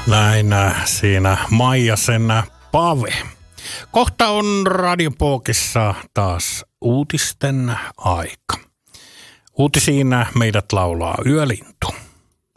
Näin siinä Maijasen Pave. Kohta on Radiopookissa taas uutisten aika. Uutisiin meidät laulaa Yölintu.